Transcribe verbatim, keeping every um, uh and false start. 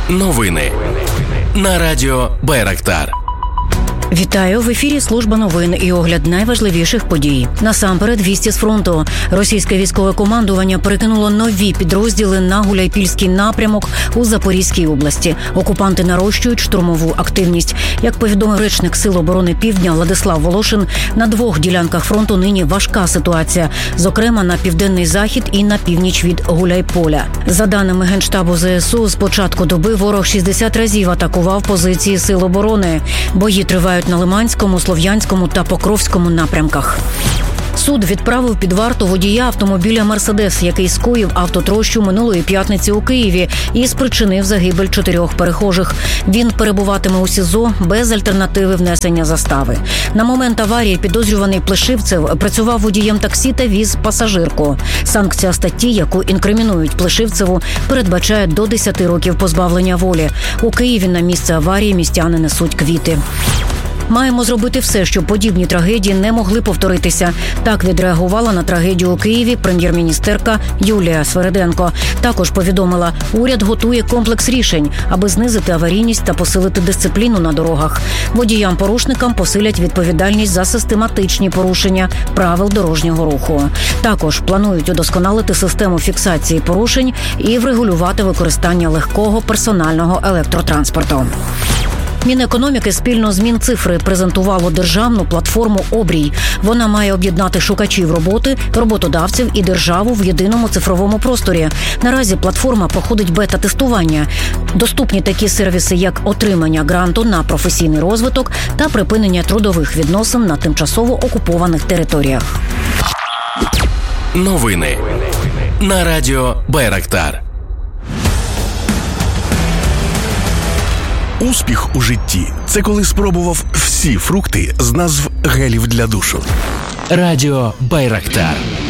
Новини на радіо Байрактар. Вітаю! В ефірі служба новин і огляд найважливіших подій. Насамперед, вісті з фронту. Російське військове командування перекинуло нові підрозділи на Гуляйпільський напрямок у Запорізькій області. Окупанти нарощують штурмову активність. Як повідомив речник Сил оборони Півдня Владислав Волошин, на двох ділянках фронту нині важка ситуація. Зокрема, на південний захід і на північ від Гуляйполя. За даними Генштабу ЗСУ, з початку доби ворог шістдесят разів атакував позиції Сил оборони. Бої тривають на Лиманському, Слов'янському та Покровському напрямках. Суд відправив під варту водія автомобіля «Мерседес», який скоїв автотрощу минулої п'ятниці у Києві і спричинив загибель чотирьох перехожих. Він перебуватиме у СІЗО без альтернативи внесення застави. На момент аварії підозрюваний Плешивцев працював водієм таксі та віз пасажирку. Санкція статті, яку інкримінують Плешивцеву, передбачає до десяти років позбавлення волі. У Києві на місце аварії містяни несуть квіти. Маємо зробити все, щоб подібні трагедії не могли повторитися. Так відреагувала на трагедію у Києві прем'єр-міністерка Юлія Свериденко. Також повідомила, уряд готує комплекс рішень, аби знизити аварійність та посилити дисципліну на дорогах. Водіям-порушникам посилять відповідальність за систематичні порушення правил дорожнього руху. Також планують удосконалити систему фіксації порушень і врегулювати використання легкого персонального електротранспорту. Мінекономіки спільно з Мінцифри презентувало державну платформу «Обрій». Вона має об'єднати шукачів роботи, роботодавців і державу в єдиному цифровому просторі. Наразі платформа проходить бета-тестування. Доступні такі сервіси, як отримання гранту на професійний розвиток та припинення трудових відносин на тимчасово окупованих територіях. Новини на радіо Байрактар. Успіх у житті – це коли спробував всі фрукти з назв гелів для душу. Радіо Байрактар.